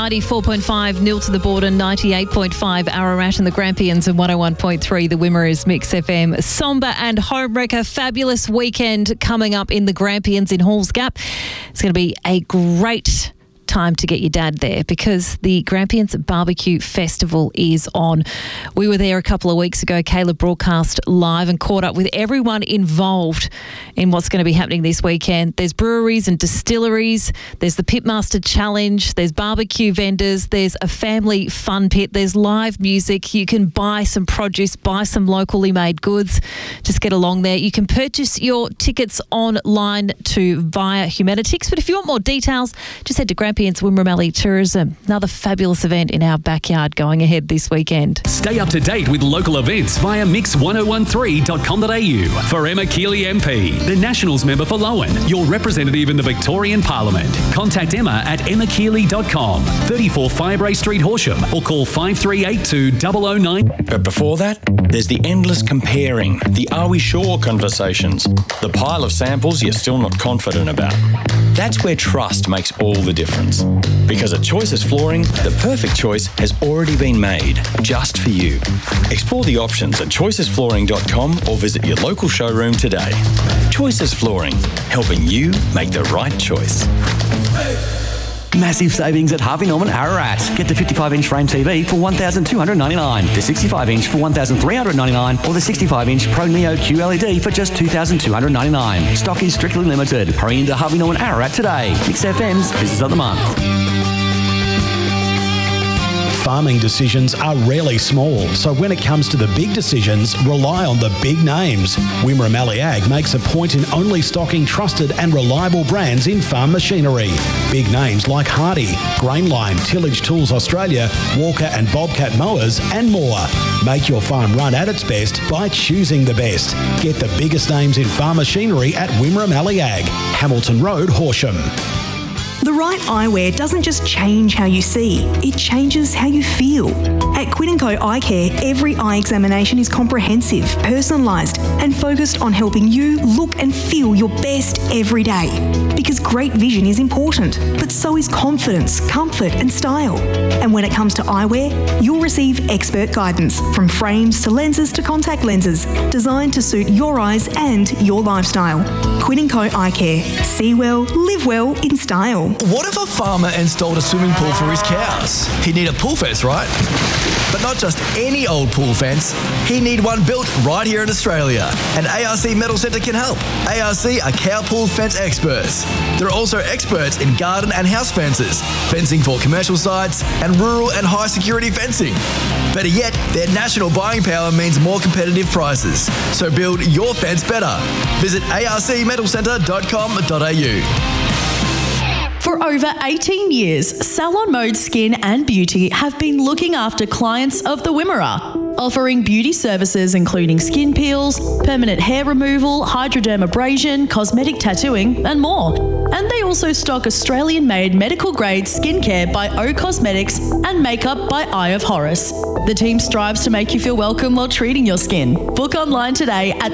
94.5 Nil to the Border, 98.5 Ararat and the Grampians, and 101.3 the Wimmera's Mix FM. Somber and Homewrecker, fabulous weekend coming up in the Grampians in Halls Gap. It's going to be a great time to get your dad there because the Grampians Barbecue Festival is on. We were there a couple of weeks ago. Caleb broadcast live and caught up with everyone involved in what's going to be happening this weekend. There's breweries and distilleries. There's the Pitmaster Challenge. There's barbecue vendors. There's a family fun pit. There's live music. You can buy some produce, buy some locally made goods. Just get along there. You can purchase your tickets online via Humanitix. But if you want more details, just head to Grampians Wimmera Tourism. Another fabulous event in our backyard going ahead this weekend. Stay up to date with local events via mix1013.com.au. For Emma Keeley MP, the Nationals member for Lowan, your representative in the Victorian Parliament. Contact Emma at emmakeeley.com, 34 Firebrae Street, Horsham, or call 5382 009. But before that, there's the endless comparing, the are we sure conversations, the pile of samples you're still not confident about. That's where trust makes all the difference. Because at Choices Flooring, the perfect choice has already been made, just for you. Explore the options at choicesflooring.com or visit your local showroom today. Choices Flooring, helping you make the right choice. Massive savings at Harvey Norman Ararat. Get the 55-inch frame TV for $1,299, the 65-inch for $1,399, or the 65-inch Pro Neo QLED for just $2,299. Stock is strictly limited. Hurry into Harvey Norman Ararat today. Mix FM's Business of the Month. Farming decisions are rarely small, so when it comes to the big decisions, rely on the big names. Wimmera Mallee Ag makes a point in only stocking trusted and reliable brands in farm machinery. Big names like Hardy, Grainline, Tillage Tools Australia, Walker and Bobcat Mowers, and more. Make your farm run at its best by choosing the best. Get the biggest names in farm machinery at Wimmera Mallee Ag, Hamilton Road, Horsham. The right eyewear doesn't just change how you see, it changes how you feel. At Quinn & Co Eye Care, every eye examination is comprehensive, personalised and focused on helping you look and feel your best every day. Because great vision is important, but so is confidence, comfort and style. And when it comes to eyewear, you'll receive expert guidance from frames to lenses to contact lenses, designed to suit your eyes and your lifestyle. Quinn & Co Eye Care. See well, live well in style. What if a farmer installed a swimming pool for his cows? He'd need a pool fence, right? But not just any old pool fence. He'd need one built right here in Australia. And ARC Metal Centre can help. ARC are cow pool fence experts. They're also experts in garden and house fences, fencing for commercial sites, and rural and high security fencing. Better yet, their national buying power means more competitive prices. So build your fence better. Visit arcmetalcentre.com.au. For over 18 years, Salon Mode Skin and Beauty have been looking after clients of the Wimmera, offering beauty services including skin peels, permanent hair removal, hydrodermabrasion, cosmetic tattooing and more. And they also stock Australian-made medical-grade skincare by O Cosmetics and makeup by Eye of Horus. The team strives to make you feel welcome while treating your skin. Book online today at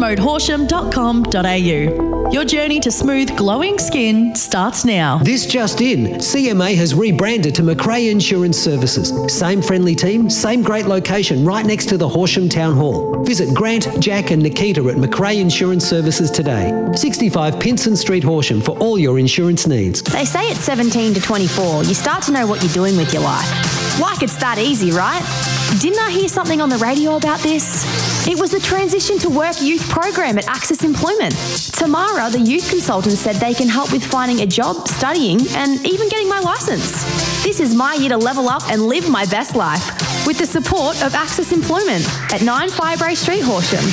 salonmodehorsham.com.au. Your journey to smooth, glowing skin starts now. This just in, CMA has rebranded to McRae Insurance Services. Same friendly team, same great location right next to the Horsham Town Hall. Visit Grant, Jack and Nikita at McRae Insurance Services today. 65 Pinson Street, Horsham for all your insurance needs. They say at 17 to 24, you start to know what you're doing with your life. Like it's that easy, right? Didn't I hear something on the radio about this? It was the Transition to Work Youth Program at Access Employment. Tamara, the youth consultant, said they can help with finding a job, studying, and even getting my licence. This is my year to level up and live my best life with the support of Access Employment at 9 Firebrae Street, Horsham.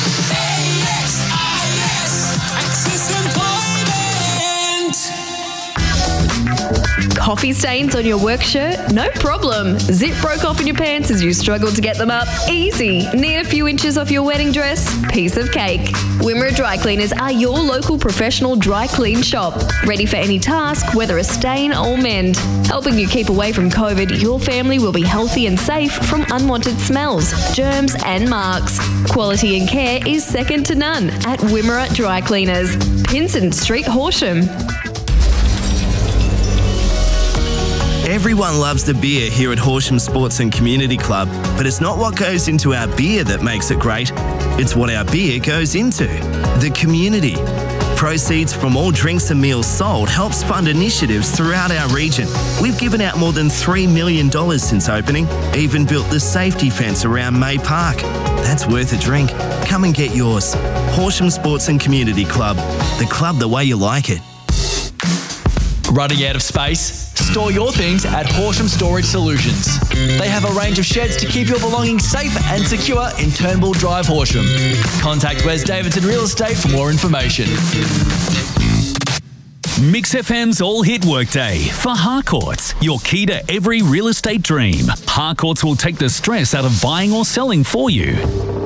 Coffee stains on your work shirt? No problem. Zip broke off in your pants as you struggled to get them up? Easy. Need a few inches off your wedding dress? Piece of cake. Wimmera Dry Cleaners are your local professional dry clean shop. Ready for any task, whether a stain or mend. Helping you keep away from COVID, your family will be healthy and safe from unwanted smells, germs and marks. Quality and care is second to none at Wimmera Dry Cleaners. Pinson Street, Horsham. Everyone loves the beer here at Horsham Sports and Community Club, but it's not what goes into our beer that makes it great. It's what our beer goes into. The community. Proceeds from all drinks and meals sold helps fund initiatives throughout our region. We've given out more than $3 million since opening, even built the safety fence around May Park. That's worth a drink. Come and get yours. Horsham Sports and Community Club. The club the way you like it. Running out of space? Store your things at Horsham Storage Solutions. They have a range of sheds to keep your belongings safe and secure in Turnbull Drive, Horsham. Contact Wes Davidson Real Estate for more information. Mix FM's All Hit Workday for Harcourts, your key to every real estate dream. Harcourts will take the stress out of buying or selling for you.